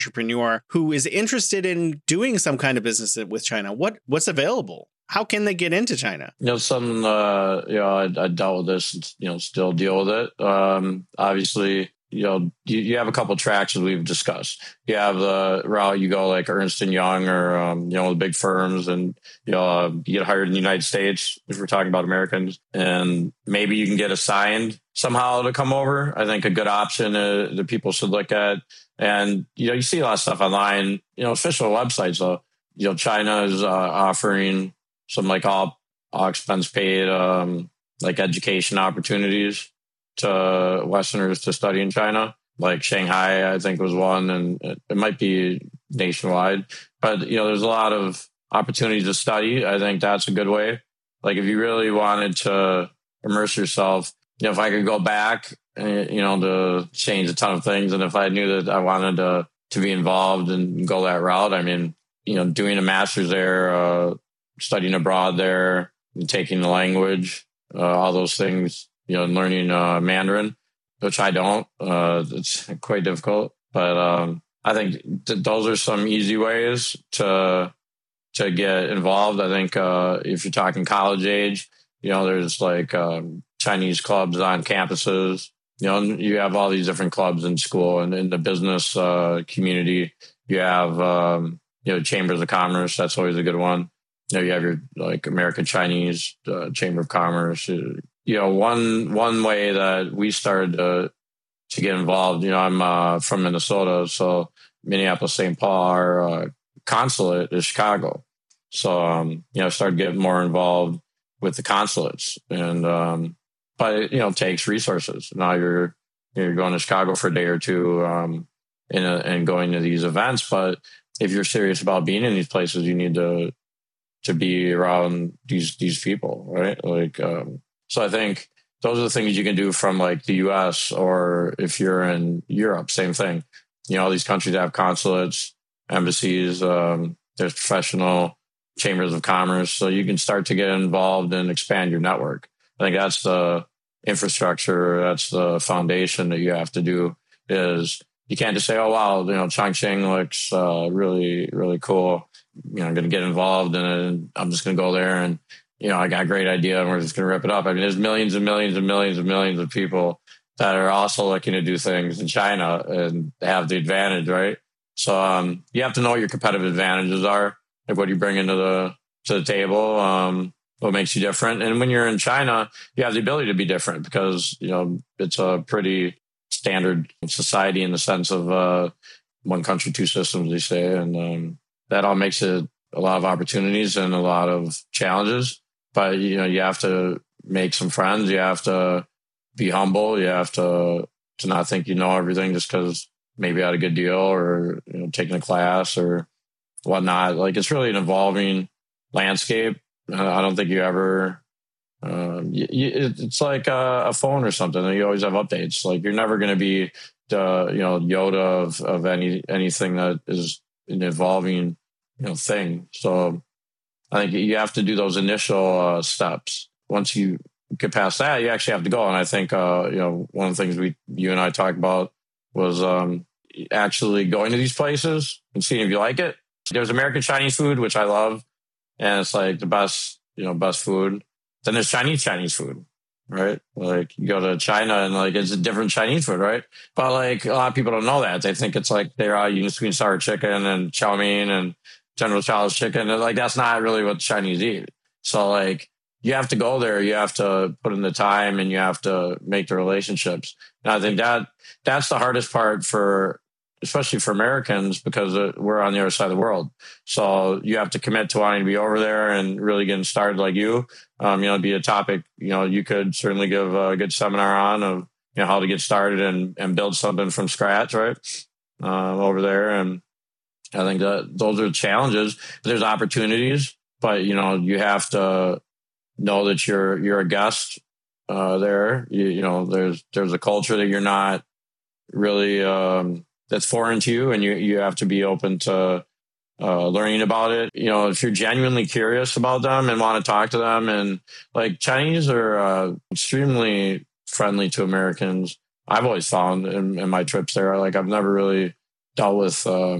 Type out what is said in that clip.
entrepreneur who is interested in doing some kind of business with China? What's available? How can they get into China? I dealt with this, still deal with it. Obviously, you have a couple of tracks as we've discussed. You have the route you go like Ernst & Young or, the big firms, and, you get hired in the United States if we're talking about Americans, and maybe you can get assigned somehow to come over. I think a good option that people should look at. And, you see a lot of stuff online, official websites, though. China is offering some like all expense paid, like education opportunities to Westerners to study in China. Like Shanghai, I think was one, and it might be nationwide. But, there's a lot of opportunities to study. I think that's a good way. Like if you really wanted to immerse yourself, if I could go back, to change a ton of things. And if I knew that I wanted to be involved and go that route, I mean, doing a master's there, studying abroad there, taking the language, all those things, learning Mandarin, which I don't. It's quite difficult. But I think those are some easy ways to get involved. I think if you're talking college age, there's like Chinese clubs on campuses. You have all these different clubs in school, and in the business community, you have chambers of commerce. That's always a good one. You have your like American Chinese Chamber of Commerce. One way that we started to get involved. I'm from Minnesota, so Minneapolis, St. Paul, our consulate is Chicago. So I started getting more involved with the consulates, and but it takes resources. Now you're going to Chicago for a day or two, and going to these events. But if you're serious about being in these places, you need to be around these people, right? Like, so I think those are the things you can do from like the US, or if you're in Europe, same thing. All these countries have consulates, embassies, there's professional chambers of commerce. So you can start to get involved and expand your network. I think that's the infrastructure. That's the foundation that you have to do. Is you can't just say, oh, wow, Chongqing looks really, really cool. I'm going to get involved and I'm just going to go there and, I got a great idea and we're just going to rip it up. I mean, there's millions and millions and millions and millions of people that are also looking to do things in China and have the advantage, right? So you have to know what your competitive advantages are, like what you bring into the table, what makes you different. And when you're in China, you have the ability to be different because, it's a pretty standard society in the sense of one country, two systems, they say. And that all makes it a lot of opportunities and a lot of challenges. But, you have to make some friends. You have to be humble. You have to not think you know everything just because maybe you had a good deal or, taking a class or whatnot. Like, it's really an evolving landscape. I don't think you ever... it's like a phone or something. You always have updates. Like, you're never going to be the Yoda of anything that is an evolving thing. So I think you have to do those initial steps. Once you get past that, you actually have to go. And I think one of the things you and I talked about was actually going to these places and seeing if you like it. There's American Chinese food, which I love, and it's like the best food. Then there's Chinese food, right? Like you go to China and like it's a different Chinese food, right? But like a lot of people don't know that. They think it's like they're all eating sweet and sour chicken and chow mein and General Chow's chicken. And like that's not really what the Chinese eat. So like you have to go there, you have to put in the time, and you have to make the relationships. And I think that's the hardest part especially for Americans, because we're on the other side of the world. So you have to commit to wanting to be over there and really getting started like you. It'd be a topic, you could certainly give a good seminar on of, how to get started and build something from scratch, right? Over there. And I think that those are challenges. There's opportunities, but, you have to know that you're a guest there. There's a culture that you're not really, that's foreign to you, and you have to be open to learning about it. If you're genuinely curious about them and want to talk to them, and like Chinese are extremely friendly to Americans. I've always found in my trips there, like I've never really dealt with